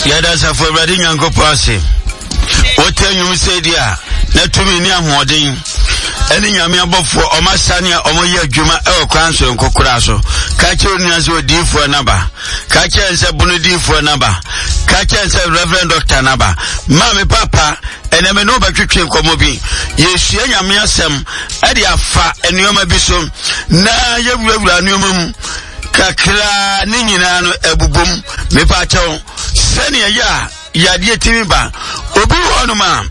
Yada sa for bradi nyanko pase. Wote nyum se dia na tumi ni ahoden. Eni nyame abofo omasane omoye adwuma e okwanso nkokora so. Ka che oniaso odifo naba. Ka che nse bunu difo naba. Ka che nse Reverend Dr. naba. Mame papa eneme no batwetwe nkomo bi. Yesua nyame asem e de afa enuoma bi so na yewuwura anuoma mu. Kakra ni nyina no ebubum me pa chew sene ya yade timi ba obi wonu ma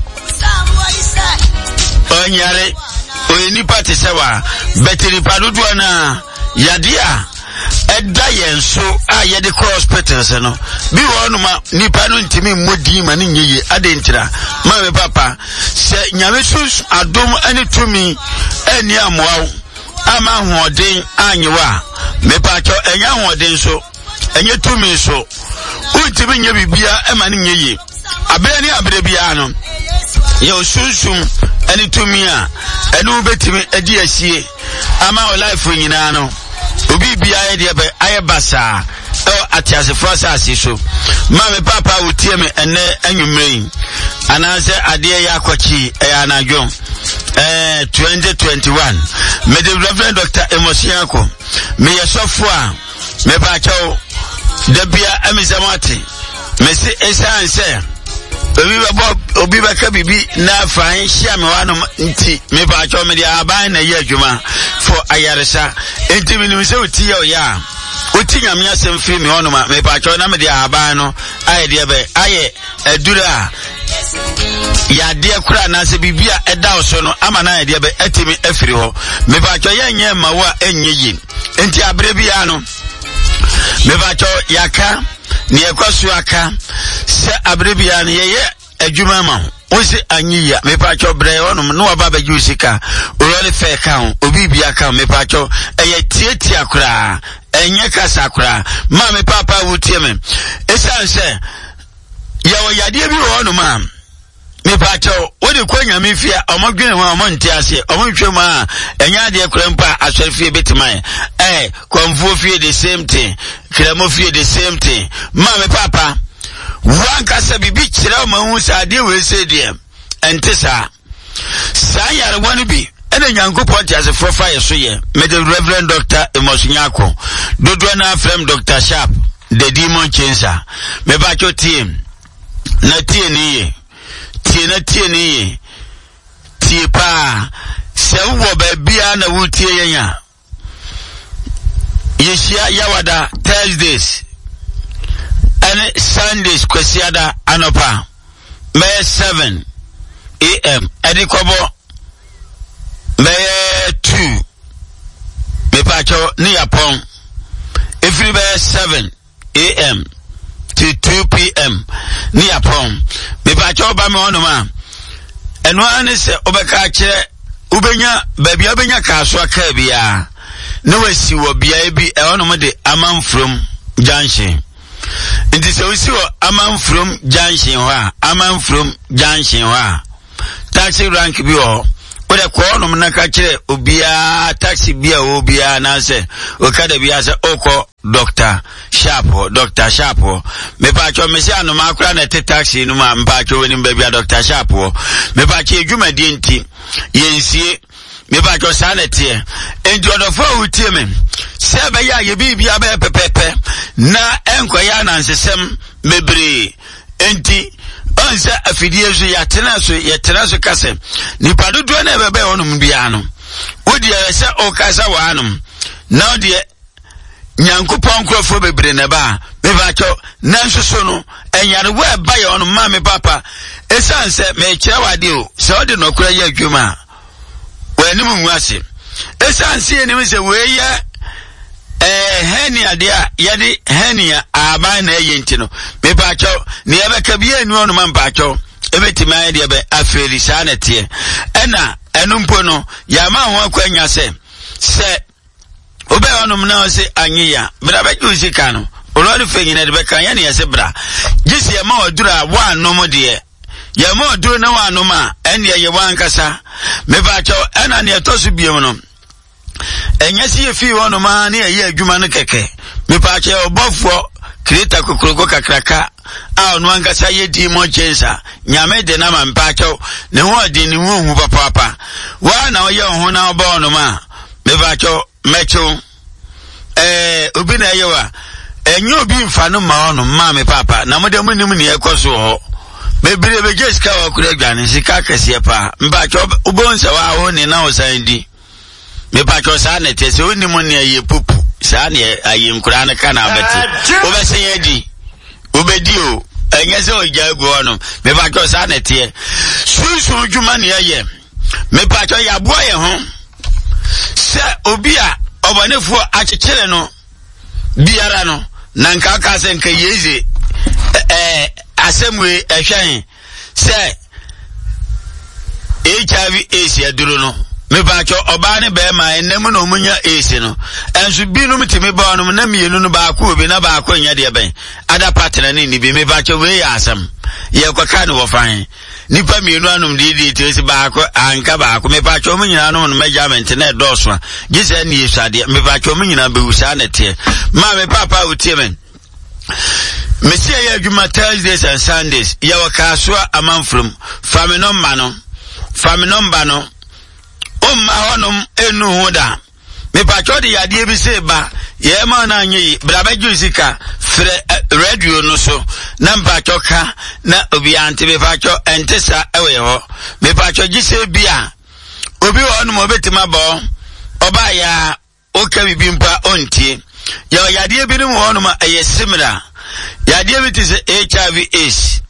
onyare oyini party sewa betiri padudu na yade a eda yenso a yede hospitals no bi wonu ma nipa no ntimi modi ma ni nyeye adentira ma me papa se nyame sus adom ani tumi ani amoaw ama hoden anyewa me pa cho enya hoden so enye tumi so untimi nya bibia e ma ne nyeye abere ni abere bia no ye osunsum ani tumi a enu betimi edi asie ama o life nyina no obi bia ye de be aye basa atiase frosase so ma me papa wotie me ene anwumren anase ade ya akwachi e anadwo 2021 me the Reverend Dr. Emosiako me yesofo a me ba chawo da bia amisamati me se esanse obi ba ka bibi na fahin hia me wano nti me ba chawo me dia aban na ye adwuma for ayaresa enti me nim se oti ya ya oti nyame asem firi me hono ma me ba chawo na me dia aban no aye dia be aye edura yade kura na se bibia eda oso no ama na yade be etimi afiri ho me ba cho yenye mawa enyeyi enti abre bia no me ba cho yaka ne ekwasu aka se abre bia no yeye adwuma ma osi anyiya me ba cho bre onum no oba ba jusika orole fe kan obi bia kan me ba cho eye tietia kura enye kasa kura ma me papa wutie me esanse yawo yade bi ho ma me pacho wodi kwanya me fia omodwene ho omonte ase omontwema enya de krempa asofie betiman konfuo fie the same thing kremo fie the same thing ma me papa wanka se bibi kire ma hu sa de we se de entesa sa yare woni bi ene nyankopon ti ase fofa yeso ye me the Reverend Dr. Emosiako dodo na frem Dr. Sharp the demon chaser me pacho team na tie ni ye tie ni tie pa se wo ba bia na wutie yenya yeshia yawada Thursdays and Sundays kwesiada anopa May 7 AM edikobo May 2 me pacho ni yapon every May 7 AM to 2 PM ni yapon me pacho ba me hono ma eno ane se obeka kire ubenya babia obenya ka so aka bia na wasi wo bia bi e hono mo de amanfrom junction nti se wasi wo amanfrom junction ho amanfrom junction ho taxi rank bi ho ode ko hono na ka kire obia taxi bia obia na se okada bia se oko Dr. Sharp me pa cho me se anu makura na te taxi no ma mpa cho woni mbabia Dr. Sharp me pa che adwuma di nti yensie me pa cho sa na tie enti odofo wutie me se ba ya ye bibia ba pepepe na enkoya na nsesem mebre enti onse afidie so ya tena so kase ni padodo na bebe onum bia no wodi se o kasa wa anum na odi nyankopon krofo bebre ne ba me ba cho nanso so no enyare wa ba ye onum ma me papa esanse me kire wade o se odi no kura ye adwuma wanim nwase esanse ni me se we ye henia dia yadi henia aba na yenti no me pa cho ne yebeka bia enu onu man pa cho ebetima dia be aferi sa na tie ena enumpo no ya ma ho akwanya se obe onum na se anyiya bra ba jusika no olori fenyina de beka ya ne yese bra gisi ya ma odura wa no de ya ma odura na wa no ma ene ye wankasa me ba cho ena ne tosu biem no enyasi ye fi wono ma ne ye adwuma no keke me pa che obofo creator kokroko kakraka wa no ankasa ye di mo chensa nyame de na mampacho ne ho di ni hu papa wa na oye ho na oba no ma me bacho mecho obi na yewa enyo obi mfa no ma ono ma me papa na mo de mo nim ne ekoso ho bebre be jeska wa kura gwane sika kase pa mbacho ubonsa wa ho ne na osandi me bacho sa na tese oni mo ne ye pupu sa ne ayi nkura na kana abati obese yedi obedi o enyese ojago ono me bacho sa na tie sunsun djuma ne ye me bacho ya boa ye ho se obi a obanefu akekere no biara no na nka ka se nka yeze asemwe ehwen se HIV AIDS aduro no me bacho oba ne be ma enemu no munya AIDS no enso binu mitimi ba no na mienu no ba ko obi na ba ko nya de ben ada partner ni bi me bacho we ya asem ye kwaka ne wo fan nipa mienu anum di tesi ba ko anka ba ko me bacho mu nyina no measurement na doso gise ni yesade me bacho mu nyina be wusa na te ma me papa utie men Mesi ya adwuma Thursdays and Sundays ya wakaswa amanfrum fami nomba no umma honum enu hoda me pacho de yade bi se ba ye ma na anyi brabeju sika fre radio no so na mpacho ka na obi ante me pacho entesa ewe ho me pacho gise bia obi honum obetima bo oba ya oka bibimpa ontie ya yade bi no honum ayesimra yade bi tise HIV AIDS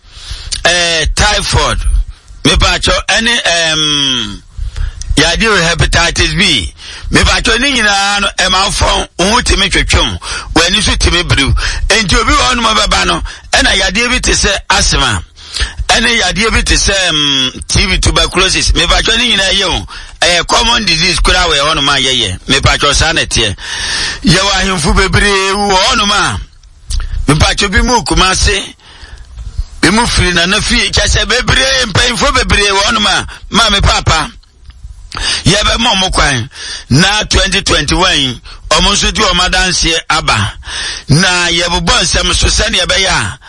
typhoid me pacho any yade hepatitis B me pacho ni nyina no emafon ohutimi twetwem wani so timi bru enti obi wonu mababa no ena yade bi tise asthma ene yade bi tise TB tuberculosis me pacho ni nyina ye common disease kura we wonu ma yeye me pacho sanete ye wa himfu bebre wonu ma me pacho bi mu kumase bi mu firi na na fi kyase bebre mpanyfo bebre wonu ma me papa yebe mo kwan na 2021 omonso di o madanse aba na yebobọ nsem so sene yebe ya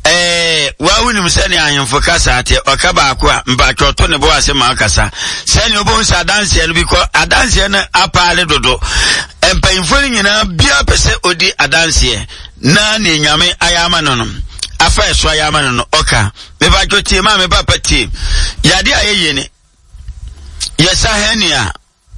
wa wunim sene ahemfo kasa ate okaba akwa mbacho to ne bo ase ma kasa sene obonsa danse no biko adanse na apale dodo empanyfo nyina bia pese odi adanse na ne nyame ayama no afa eso ayama no oka me bacho tie ma me papa tie yade ayeye ne yesa henia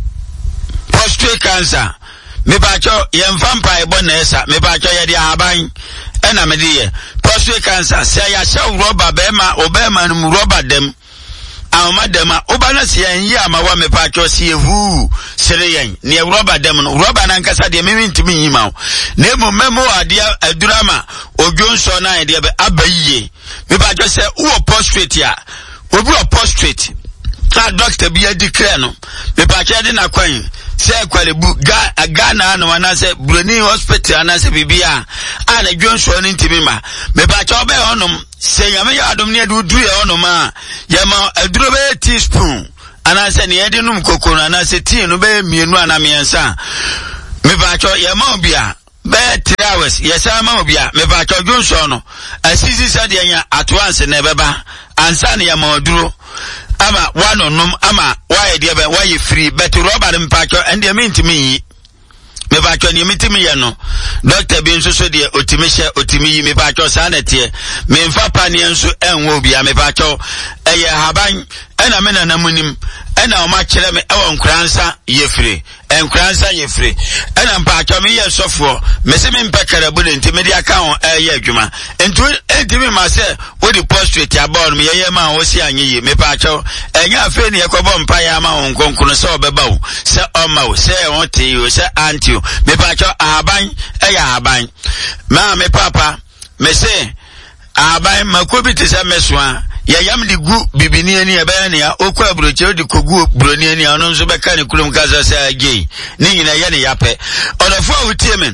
prostate cancer me bacho yemfa mpa ebo na esa me bacho yede aban ena me de prostate cancer se ya sha rubber be ma obema no rubber dem awma dem oba na se yan yi amawa me bacho se ehu sere yan ne rubber dem no rubber na nkasa de me ntimi yima na emo memo ade adurama odwonso na de be abayiye me bacho se wo prostate ya obi o prostate ka doctor bi declare no me pa kede na kwan se kwalebu Ghana no na se Bruni hospital ana se bibia ana dwonso ni ntimi ma me pa cha obe honum se yame ya adom ne du ye honum a yama aduro be teaspoon ana se ne yede num kokoro ana se tea no be mienu ana miensa me pa cha yama obia be 3 hours yesa ma obia me pa cha dwonso no asisi sade anya atwanse na beba ansa ne yama aduro ama wanonum ama waye de be waye free but rubber mpacho and the mintimi yi me bacho ni mitimi ye no doctor bi nso so de otimi hye otimi yi me bacho sanete me mfa pa ne nso enwo bia me bacho eye haban ena me na namunim ena o ma kire me ewo nkransa ye free enkransa ye free ena mpacho me ye sofo me se me mpekara bu de ntimi de aka ho eye adwuma entu entimi ma se wo di prostate abon me ye ma wo si anye yi me bacho enya afi ne yekobo mpa ya ma ho nkonkunu se obeba wo se oma wo se won te yo se anti me bacho aban eya aban ma me papa me se aban makobi te se mesoa ya yam di gu bibini ani ebe ne ya okwa abroche di kogu broni ani ono nso beka ne kulum kaza se agei ni nyina ye ne yape onofo awutie men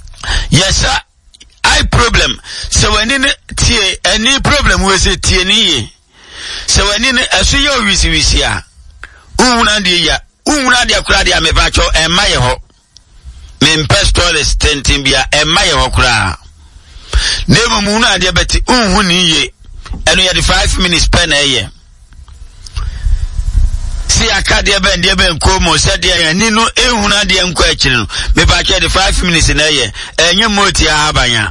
yesa I problem so when tie any problem we say tie ni ye so when asu ye wisi a unwuna de akura de amebacho emaye ho me impestores tentin bia emaye ho kura Nemo muna de beti unhu ni ye. Enu ya di 5 minutes pen eye. Si akade ben de ben komo se de ya ni no ehuna de enko akiri no. Me ba ke de 5 minutes na eye. Enye moti abanya.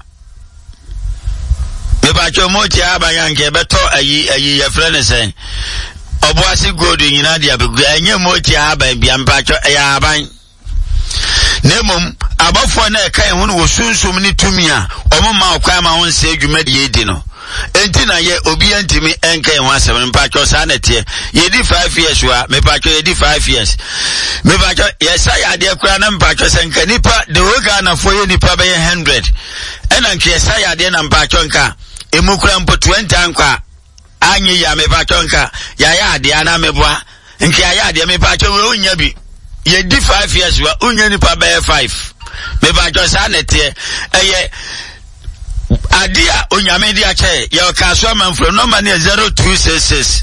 Me ba ke moti abanya nke beto ayi ya frene sen. Oboasi gold nyina de abegu enye moti aban bia mpa ke ya aban. Nemom abafo na ekan hu no wosunsum ni tumi a omoma okwa ma won se adwuma de yedi no enti na ye obi antimi enkan hu asem mpa cho sa na tie yedi 5 years wa me pa cho yedi 5 years me pa cho yesa ya de kura na mpa cho senka nipa de woga na fo ye nipa be 100 ena nke yesa ya de na mpa cho nka emukura mpo 20 anka anyi ya me pa cho nka ya ade ana meboa nke ya ade me pa cho we onya bi ye di 5 years wa unya nipa be 5 me ba jo sa netie eye adia onyame dia che ye ka so man from number ne 0266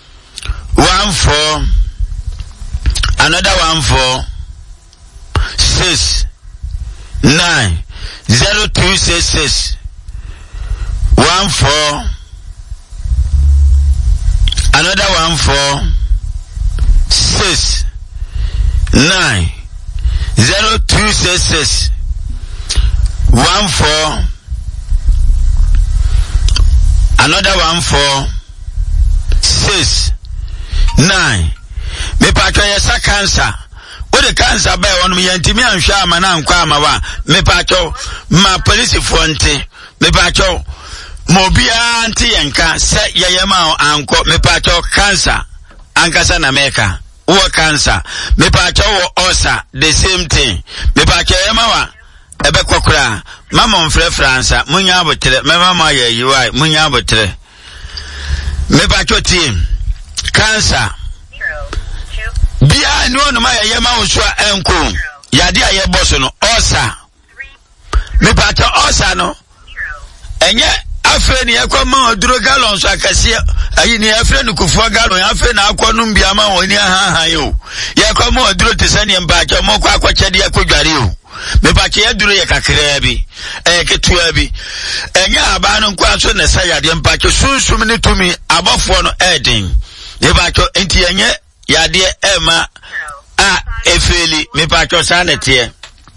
14 another 14 6 9 0266 14 another 14 6 9 0266 14 another 14 6 9 me patwa yesa cancer o de cancer ba won me yantimi anhwa amana ankwa amawa me patwa ma police fonte me patwa mobia anti yanka se yeyema anko me patwa cancer ankasa na meka wo cancer me patwa wo ulcer the same thing me patwa yema wa ebe kokura mama mfre fransa munya abotre me mama ye yiwai munya abotre me patwa team cancer bia ni onu ma yema wo so enko yade aye boso no ulcer me patwa ulcer no enye afre ni yakoma oduro gallon so akase ayi ni afre ni kufu gallon afre na akwonum bia ma woni aha yo yakoma oduro tesane mbacha mo kwa akwachede yakodware yo me bache yaduro ye kakra bi ketua bi enye aba no kwa so ne sayade mpache sunsum ni tumi abofo no eden me bacho enti enye yade ema a efeli me bacho sanete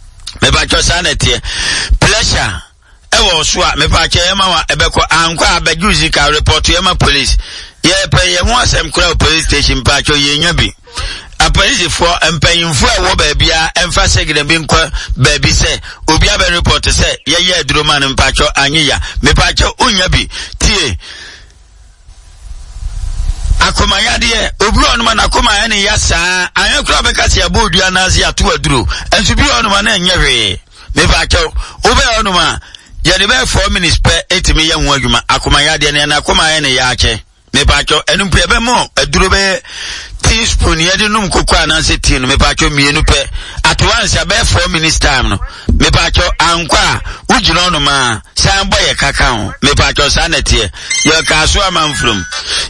pressure ewo so a me pache ema wa ebeko ankwa abajuzi ka report ema police ye pe ye ho asem kura police station pacho ye nya bi a police for empanyimfo a wo ba bia emfa segre bi nkwa ba bi se obi aba report se ye aduro man pacho anyiya me pacho unya bi tie akomayade obi onu man akomaya ne yasa anyakura be kasi abodua na azi ato aduro enso bi onu man na nyehwe me pacho obe onu man yade be 4 minutes per 8 me yan wadwuma akomayade ne na akomaya ne yaache me pacho enum pe be mo aduro be teaspoon yade num kokwa na se tea no me pacho mienu pe at once be 4 minutes time no me pacho ankwa ugina onu ma san boye kaka ho me pacho sanete ye ka so amanfrum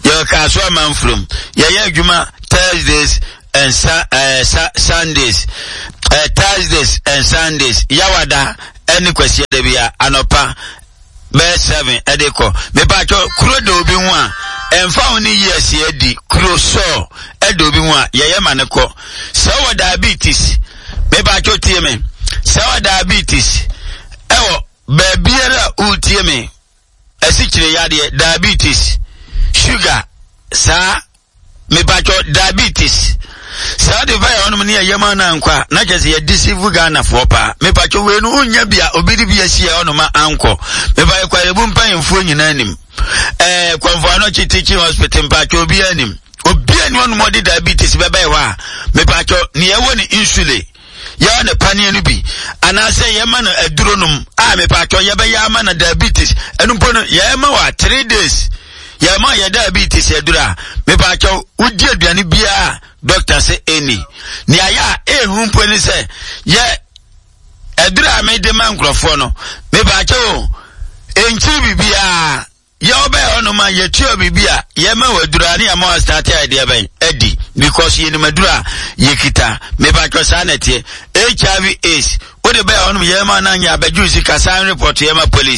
ye adwuma Thursdays and Sundays Thursdays and Sundays yawada any question de bia anopa be 7 edeko me pacho kuro de obi hu a emfa oni yes edi kuro so edo obi hu a ye maneko so diabetes me pacho tie me so diabetes ewo be biara utie me esikire yade diabetes sugar sa me pacho diabetes sa de vai onu ne yema na nkwa na kese ye deceive Ghana for pa me pacho we no unya bia obidi bia hia onu ma anko me vai kwa rebu mpanfo nyina anim kwamfo no chitichi hospital pacho obi anim obi ani onu modi diabetes be bai wa me pacho ne ye woni insulin ya ne pane no bi anase ye ma na aduro a me pacho ye be ya ma na diabetes enu mpo no ye ma wa 3 days ya ma ya diabetes edura me pacho udi aduane bia doctor say any ni aya ehumpo ni say ye edura me de man krofo no me pacho enchi bibia ye obe onu ma ye tuo bibia ye ma wadura ni ama start idea ben edi because ye ni madura ye kita me pacho sanete HIV AIDS o de be onu ye ma na nya abajuzi ka san report ye ma police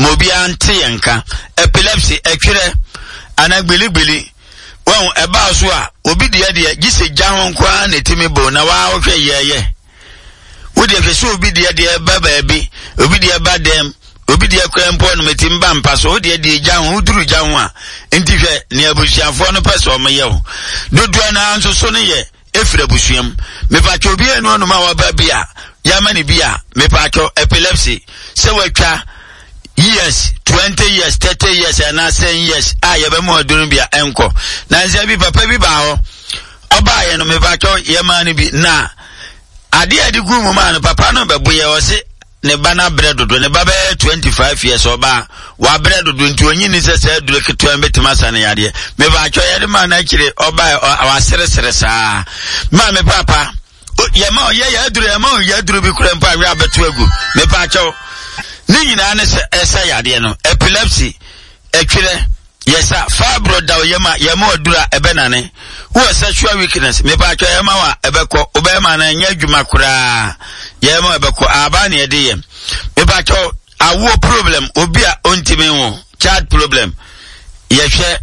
mobi ante yenka epilepsy etwere anagbili won eba so a obi de gise gya ho kwa na timi bo na wa hwe yeye wodi efese obi de ba baabi obi de ba dem obi de kwempo no metim ba mpa so wodi de gya ho uduru gya ho a enti hwe ne abusuafo no pese o meye ho dodo na nso so ne ye efira busuam me pa cho bi enu no ma wa ba bia ya mani bia me pa cho epilepsy se watwa years 20 years 30 years and 10 years ye be mo aduru bia enko na nze bi papa bi ba ho oba ye no me pa cho ye mani bi na ade gu mu ma no papa no be boye o se ne bana bredodo ne baba 25 years oba wa bredodo nti onyi ni sese dure keto betima sane yade me ba cho ye de ma na kire oba wa sere saa ma me papa ye ma ye ya dure ma ye dure bi kura mpa wi abeto agu me pa cho ni nyina ne esa yade no epilepsy etwere yesa fibroid da ye ma odura ebenane wo sexual weakness me pa cho ye ma wa ebeko obema na nya adwuma kura ye ma ebeko aba na ye de ye me pa cho awo problem obi a ontime wo child problem ye hwe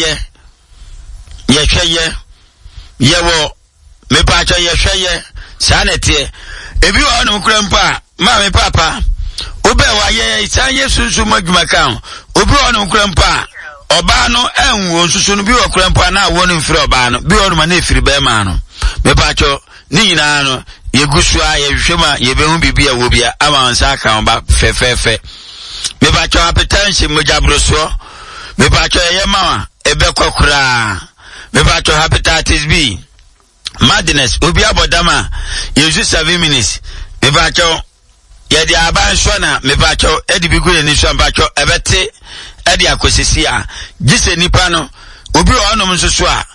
ye wo me pa cho ye hwe ye sanete ebi wo no kura mpa ma me papa obe wa ye san ye sunsu madwuma kan obi wo no kura mpa oba no enwo susu no bi wo kura mpa na wo no mfiri oba no bi wo no ma na efiri be ma no me pa cho ni nyina no ye gusua ye hwema ye behu bibia wo bia ama nsa kan ba fefefe me pa cho hypertension mojabroso me pa cho ye ma ebe kokura me pa cho hepatitis B madness obi abodama ye use 7 minutes me pa cho ye di aban so na me pa cho edi bi gure ni so pa cho ebete edi akosisi a gise nipa no obi onom nsoso a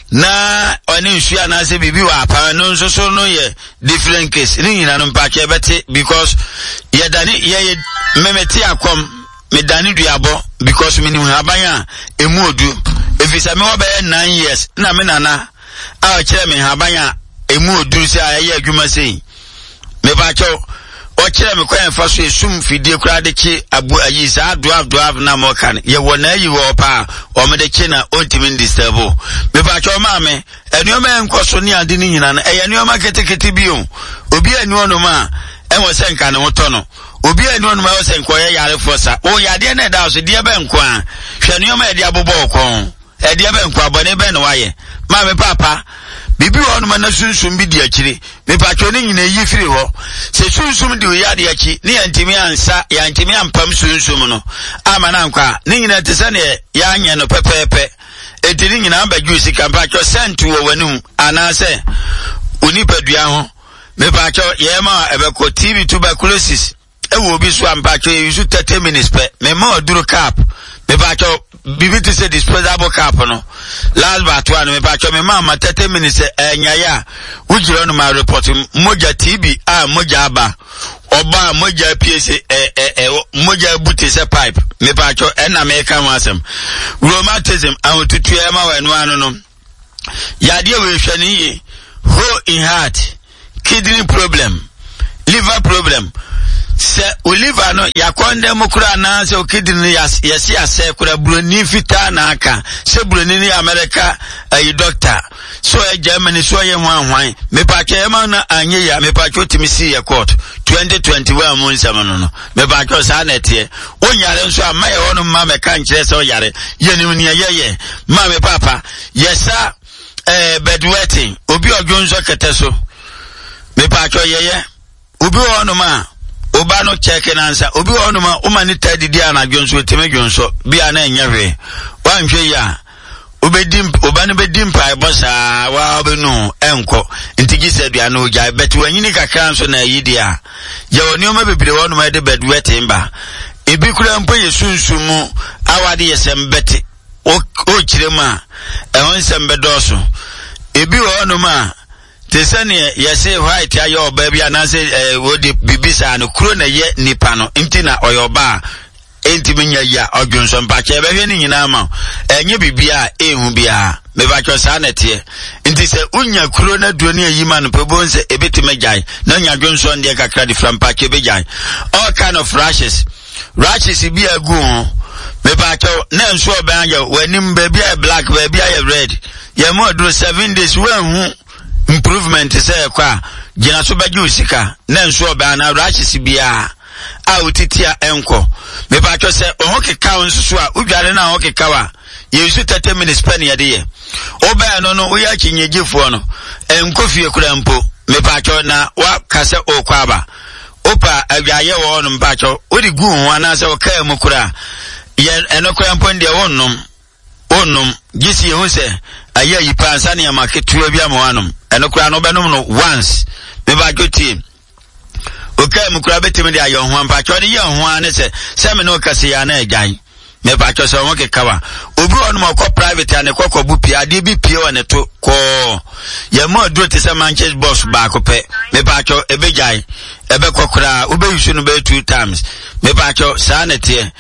na oni nsu ana se bibi wa pa no nsoso no ye different case ni nyina no mpa cho ebete because ye dani ye memeti akom me dani duabo because me ni haban a emu odu efisa me oba 9 years na me nana a kire me haban a emu odu se aye adwuma sei me pa cho o kire me kwan fa so esum fidie kura de ki abu ayi sa do na mo kan ye wona yi wo pa o me de ki na ontimi disturb me ba cho ma me enuoma enkoso ni ade ni nyina na enuoma ketekete bi o obi enuono ma enwo se nka ne woto no obi enuono ma wo se nko ye yare fosa o yade na da so de be nko a hwe enuoma e de abobo okon e de be nko abone be ne waye ma me papa bibi wo no na sunsum bi di akire me pa cho ni nyina yi firi ho se sunsum di ya di aki ni antimi ansa ya antimi ampam sunsum no ama na nkwa ni nyina tese ne ya anya no pepepe etiri nyina ba juice kan pa cho sentu wo wanum anase onipadua ho me pa cho ye ma ebeko TB tuberculosis ewo obi so ampa cho you 30 minutes pe me ma oduro cap me pa cho bibi to say disposable cap no last but one me pa cho me ma 30 minutes nyaya ujiro no ma report moja TB moja aba oba moja PSA moja buti se pipe me pa cho na me ka masem rheumatism ahotutu e ma wanu anu no yade we hwani ye hole in heart, kidney problem, liver problem. Se oliver no yakonde mukura na se kidney yesi ase kura broni fita na aka se broni ni America ayi doctor so Germany so ye hwan me pa ke ma na anye ya me pa ke otimisi ye court 2021 mu nsam no me pa ke sa na tie onyare nso amaye wono ma me kan kire se oyare ye ni ni ye ma me papa yesa bedwetting obi odwonso keteso me pa ke ye obi wono ma oba no check answer obi wono ma o mani tadidi ana dwonso teme dwonso bia na enyewe wanhwe ya obedim oba no bedim pai bosa wa obenu enko ntigi sedua no gya betu anyini kakra nso na yidia ye oni o ma bebre wono ma de bedwetting ba ebi kura mpo yesunsumu awade yesembete o kirema ehon sembedoso ebi wono ma tesane yese white ayo baby anase wodi bibisa no kuro na ye nipa no nti na oyoba enti menya ya odwonso mpache ebehwe ni nyina ma enye bibia ehu bia me ba cho sa na tie nti se unya kuro na duani ayima no pebonse ebetime jai na nya dwonso ndie kakra di from pache be jai all kind of rashes rashes bi agu ho me ba cho na nso oban ya wanim baby a black baby a red ye mo do 7 days wan improvement say kwa gina so baji usika na nso oban na rashes bia a utitia enko me ba cho say oho keka nso so a udware na oho keka wa yesu 30 minutes pen ye de oban no uya kinyegifo no enko fie kura mpo me ba cho na wa kase okwaba opa awiaye wo no mba cho odi gu ho ana se oka mu kura ye enokwa mpon de wonnom gisi hu se aye yi pansa ne amaketua bia mo anom enokwa no benom no once me ba cho team oka mu kura betim de ayo ho mba cho de ye ho ane se me no kase ya na agai me ba cho se won kekawa obi won mo ko private ane ko bu pia de bi pia won to ko ye mo do te se Manchester boss ba ko pe me ba cho ebejai ebe kokora ube yusu no be 2 times me ba cho sanete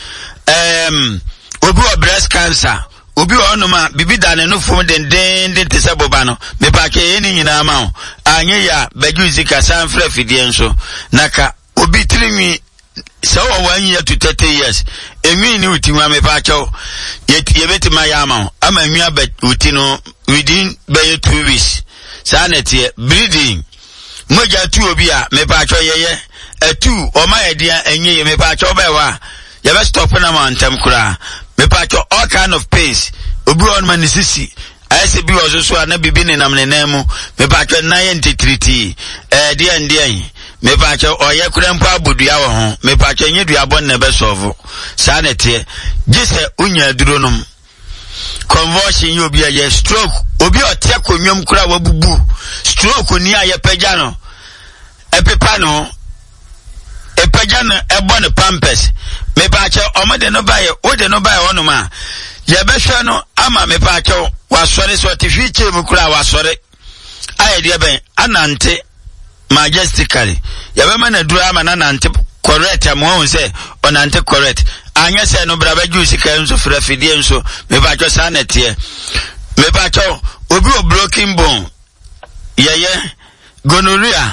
obi o breast cancer obi ono ma bibi dane no fom den te se boba no me ba cho eni nyina ma o anye ya bajuzi ka san fra fidie nso naka obi trinwi so 1 year to 30 years enwi ni utinwa me ba cho ye beti ma ya ma ama nwi aba utino within by 2 weeks sanete bleeding moja tu obi a me pa cho yeye etu o ma edia enye me pa cho ba wa ye be stop na man tam kura me pa cho all kind of pains obi on man sisi ayese bi ozo so na bibi ne nam ne namu me pa cho na ye ntitriti dia me pa cho oye kura mpa abodua wo ho me pa cho nye dua bon na be solve sanete gise unya duronom convulsion you obi a stroke obi ote akonwom kura wabubu stroke ni aye pagya no epepa no epagya no ebo ne pampers me ba che omode no baye ode no baye wono ma ye behwe no ama me ba che wasore so tifiche mu kura wasore aye de ben anante majestically ye be ma na duru ama na nante correct am won say onante correct anya se no braba juice kan so fra fidie nso me ba cho sanete me ba cho obi o broken bone yeye gonorrhea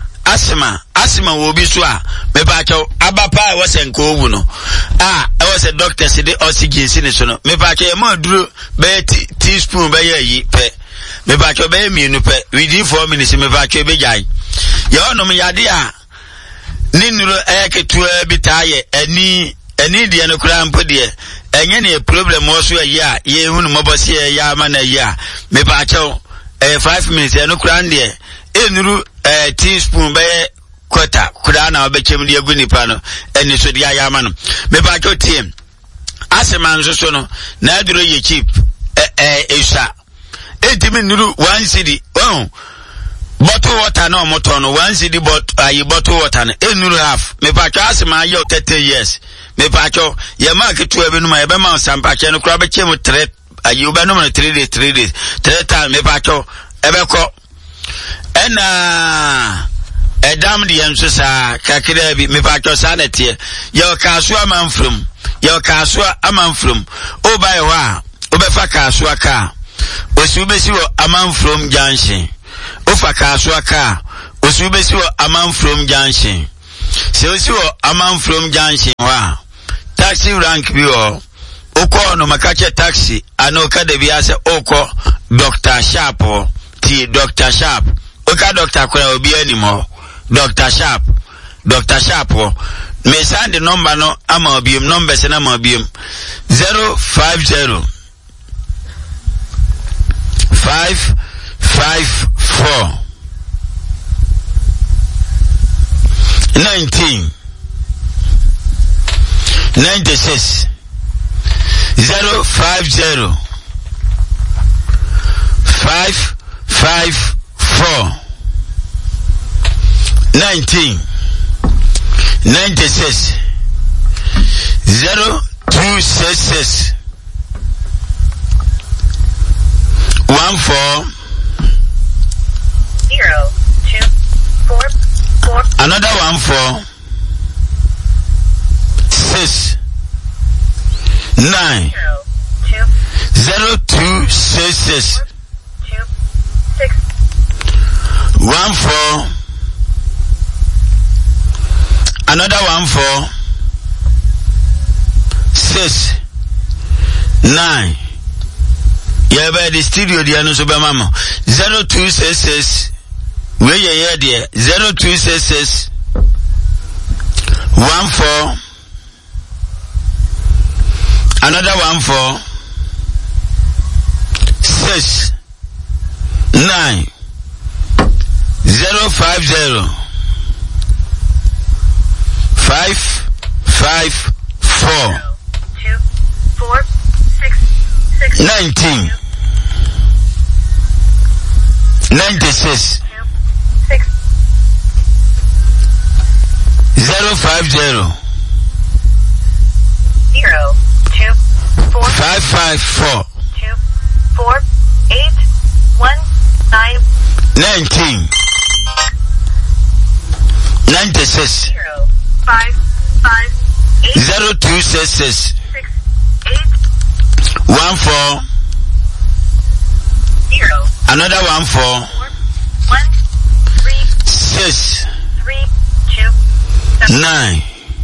asthma wo bi so a me ba cho abapa e wose nko owu no e wose doctor se de oxygen sin so no me ba cho e ma duro be teaspoon be yi pe me ba cho be mienu pe within 4 minutes me ba cho be jai ye onom yade a ninuro eketua bitaye eni de no kura mpo de enye ne problem wo so ayi a ye hunu mobosi ya ma na yi a me ba cho 5 minutes no kura de enuru teaspoon be quarter kura na obechem de agu nipa no eni so de ya ma no me ba cho team aseman so no na aduro ye cheap esha etimi nuru 1 cedi bottle water no motor no 1 cedi bottle water no enuru half me ba cho asema yo 30 years me pa cho ye market to ebe no ma ebe ma sampa che no kura be che mo 3 ayuba no 3 days 3 time me pa cho ebe ko ena edam de enso sa kakira bi me pa cho sanete ye kaso amanfrum ye kaso amanfrum o bai wa o be fa kaso aka osu be si wo amanfrum junction o fa kaso aka osu be si wo amanfrum junction se osi wo amanfrum junction wa taxi rank bi o oko no makache taxi ano kada bi ase oko Dr. Sharp Dr. Sharp oka Dr. Kura obi animo Dr. Sharp me send the number no ama obium number se na ma obium 050 554 19 96 050 554 19 96 0266 14 0244 another 14 6 9 0266 14 another 14 6 9 yeah by the studio dia no so be mama 0266 we yeah there 0266 14 another 14 6 9 050 554 2 4 6 19 96 6 050 0 2 4 554 2 4 8 1 9 19 96 0 5 5 8 0266 6 8 14 0 another 14 4 1 3 6 3 2 7 9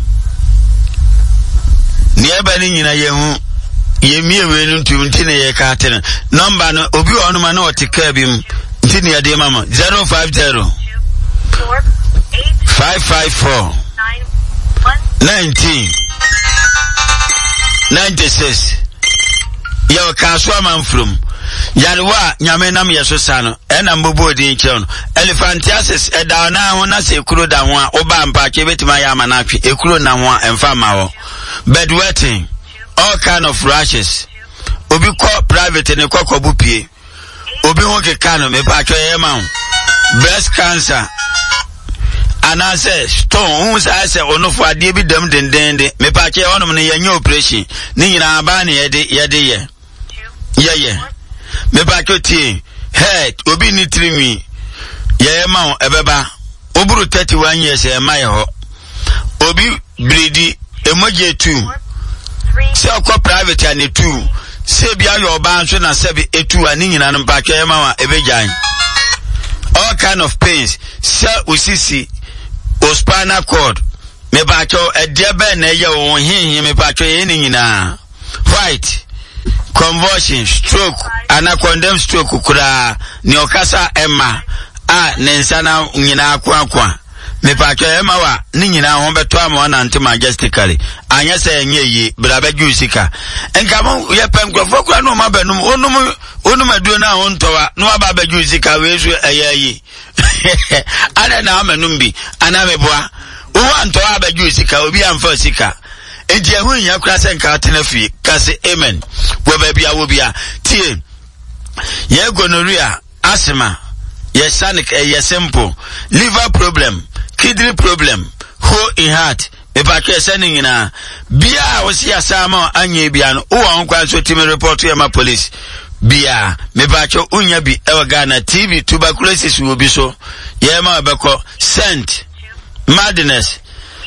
nearby nyina yehu yemie wenu ntumti ne ye ka tene number no obi onuma na otika bim nti ne yade mama 050 4 8 554 9 1 19 96 yo kaswa man from yarwa nyame nam yeso sano ena mbobo di nkyerno elephantiasis eda na ho na se ekuro da ho a oba mpa ke betima ya manatwe ekuro na ho a emfa ma ho bedwetting all kind of rashes obi ko private ne kokobu pie obi ho ke kano me pa twa ye ma breast cancer anase stone hu sa se onofo ade bi dam dendende me pa ke onom ne yenye operation ni nyina aba ne yede ye me ba koti head obi ni trimi ye ma ebeba oburu 31 years e ma ye ho obi bridi emoje 2 se okọ private and 2 se bia yo ba nso na se bi 2 ani nyina no ba ke ma wa ebejan all kind of pains se usisi o spinal cord me ba cho ede be na ye wo hinhin me ba cho ye ni nyina white convulsion stroke ana condemn stroke kura ni okasa emma a nensana nyina akwa me pa twa emma wa ni nyina ho beto ama na ante majestically anya se enye yi brabe jusika enka mo ye penkrofo kura no ma banum onum aduo na ho ntowa no aba ba jusika we so ayayi ana na amanum bi ana meboa wo ntowa aba jusika obi amfa sika eji ehun ya kura se nka atena fie kase amen wo ba bia wo bia tie ye gonorrhea asthma ye sanic ye simple liver problem kidney problem hole in heart e ba ke sending nyina bia wo si asama anye bia no wo won kwa so timi report ya ma police bia me ba cho unya bi e Ghana TB tuberculosis wo bi so ye ma beko scent madness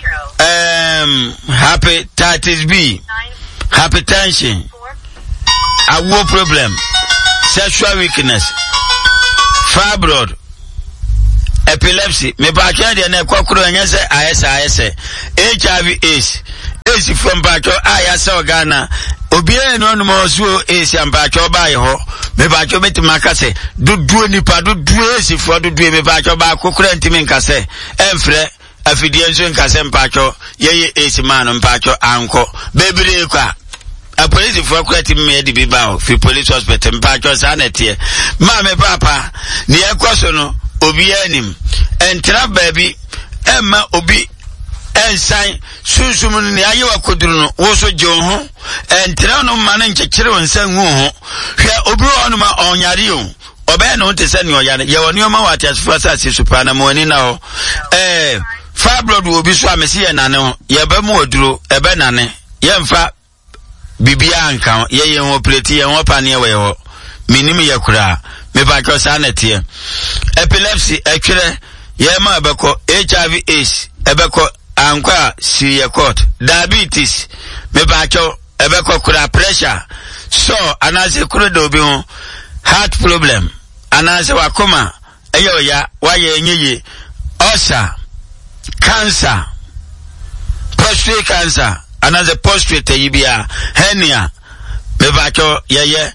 hepatitis B, hypertension, a war problem, sexual weakness, fibroid, epilepsy, me ba kya de na kwakuro anya se IS HIV AIDS from Pacho ayasa Ghana obi no no mo so AIDS ampacho ba ye ho me ba kyo betima ka se dudu nipa dudu AIDS for dudu me ba kyo ba kokura ntimi nka se emfre afidie nso nkase mpacho yeye esimano mpacho anko bebire kwa a police for kwati me de biba fi police hospital mpacho sanetie ma me papa ne ekoso no obi anim entra baby emma obi ensan susum ne ayewa koduru no wo so je ho entra no ma ne nkekere wonsan hu ho hwe obi ono ma onyare o obe no te se ne oyare ye woni o ma wati asufo sase supana mo ni na ho fibroid will be so amesi ye nane ye ba mu oduro ebe nane ye mfa bibia anka ye operate ye ho pane we ho minim ye kura me ba ko sanete epilepsy ekire ye ma ebeko HIV AIDS ebeko anka si ye court diabetes me ba ko ebeko kura pressure so anase kuro do bi ho heart problem anase wakoma eyo ya waye nyeye ulcer cancer, prostate cancer, another prostrate yibia hernia me bacho ye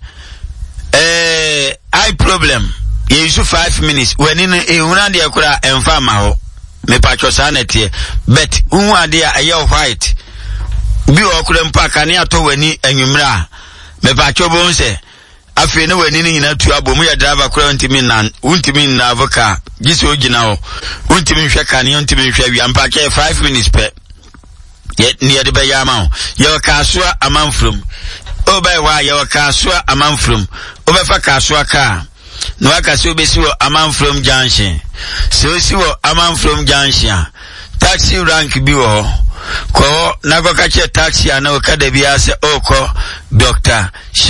eye problem ye use 5 minutes when in ehuna de akura emfa ma ho me bacho sanete but unhu ade aye white bi okura mpa kane ato wani anwumra me bacho bon se afi ne wani ni nyina tu abomu ya driver kura untimi na avoka gisi ogina ho untimi hwe kane untimi hwe wi ampa ke 5 minutes pe ye ne de be yama ye kasua amanfrum obai wa ye kasua amanfrum obefa kasua ka no akase obesi wo amanfrum junction so si wo amanfrum junction taxi rank bi wo ko nago kache taxi ana okada bia se oko Dr.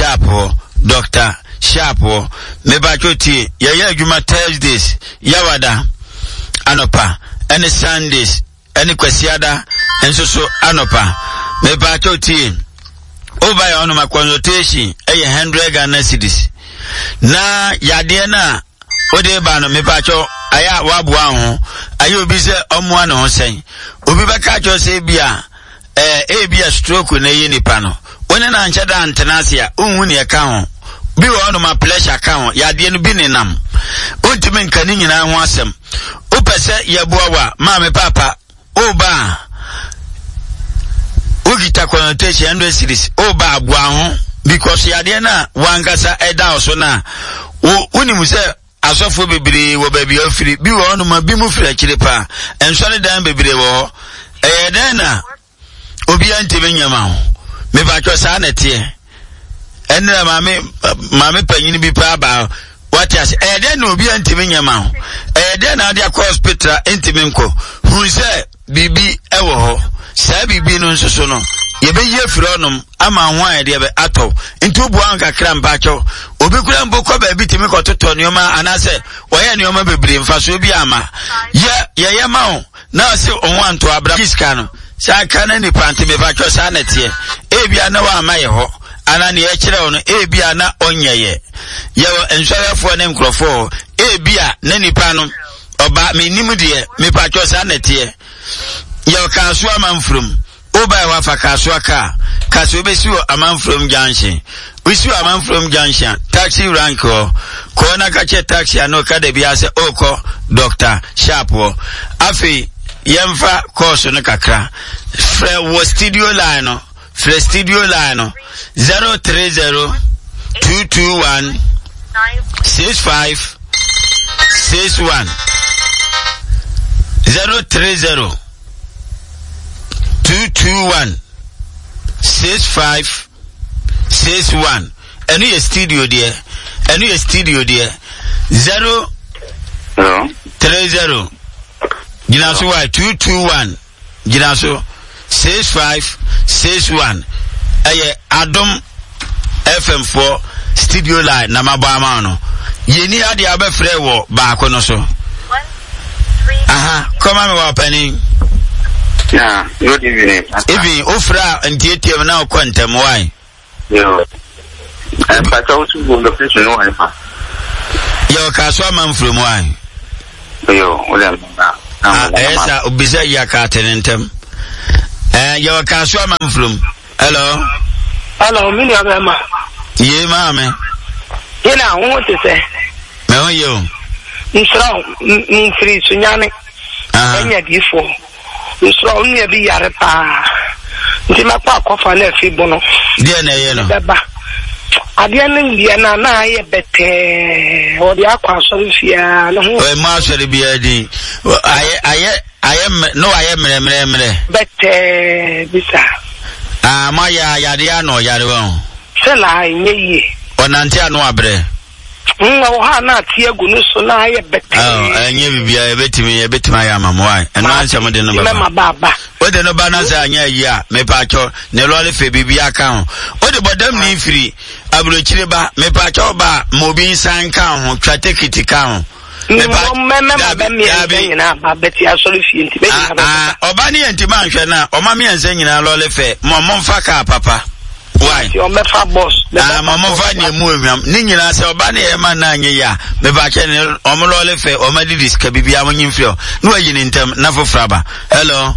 Sharp me ba choti ye adwuma Thursdays yawada anopa any Sundays any kwasiada enso so anopa me ba choti oba ono ma consultation eye 100 Ghana cedis na yade na ode ba no me ba cho aya waboa ho aye obi se omo ana ho sen obi beka cho se bia bia stroke na yi nipa no one na nche da antenasia unhu ne ka ho bi wo no ma pressure ka ho yade no bi ne nam ontimi nka ni nyina ho asem opese yeboa wa ma me papa oba ogita connotation 100 series oba aboa ho because yade na wankasa eda so na unimu se asofo bebre wo ba bia ofiri bi wo no ma bi mu fira kire pa ensore dan bebre wo den na obi antime nyama ho me ba twa sa na tie enra mame panyini bi pa ba what as den na obi antime nyama ho den na dia hospital antime nko hu se bibi ewo ho sa bibi no nsoso no ye be ye fironum ama ho ade be ato ntu bu an kakra mbacho obi kura mbokọ ba bi timi kototo nioma anase oye nioma bebre mfaso bi ama ye ma ho na se onwa nto abra kiska no sa kana ni pante me bacho sa na tie ebia na wa ama ye ho ana ne ye kire ono ebia na onyeye ye enswarefo ne nkrofo ebia na nipa no oba me nimu de me bacho sa na tie ye ka so amanfrum oba wa fa ka so aka so obesi wo amanfrum junction wisi wo amanfrum junction taxi rank ko na ka che taxi ano ka de bia se oko Dr. Sharp afi yemfa course no kakra fre wo studio line no 030 221 65 61 030 221 65 61 enu ye studio there 030 Ginaso 221 Ginaso 65 61 aye Adom FM4 studio line na mabama no yeni ade abefre wo baako no so 1 3 come on wa pani yeah good evening even ofra ntietem na okwantem why yo but also go location no why yo kaso man from why yo wala esa obisa ya ka tenentem yo kaso man from hello mini abema ye mama ina ho te se me ho yo nsra free sunyane enya difo nsra onye bi yare pa nti makwa akofa na afibo no de na ye no beba ade na ndia na aye bete o de akwa so fia no ho o ma so de bia di aye no aye mere bete bisa ma ya de ano yare won sela nye onante ano abre o ha na tie gu no so na aye bete enye bibia ebetimi ya mamwai eno anse mo de no baba o de no ba na za anya yi a me pa cho ne lo le fe bibia ka ho o de bodam ni firi abrochire ba me pa cho ba mo bi san ka ho twatekiti ka ho me pa ba mi nyina ba beti asori fie nti be nyina oba ni enti ma nhwe na o ma me ense nyina lo le fe mo mfa ka papa Why? Your mefa boss. Mama Fanny Mumiam, Nina Sabani, Emananya, me back in Omololefe, or Madidis, Kabibia, when you feel. No, you in term, Nafo Fraba. Hello.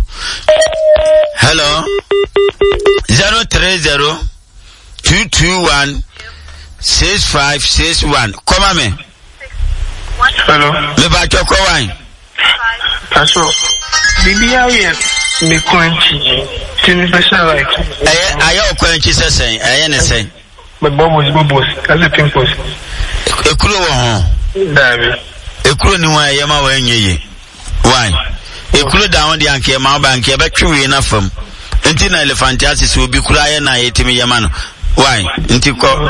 030-221-6561. Come on, me. Hello. Me back your coin. That's all. BBI, me quench. Special like. I quench is saying, I understand. But Bobos, as a pimples. A crew, David. A crew, no, I am away. Why? A crew down the Anke, my bank, but true enough from. Until Elephantiasis will be crying, I ate me, Yamano. Why? Until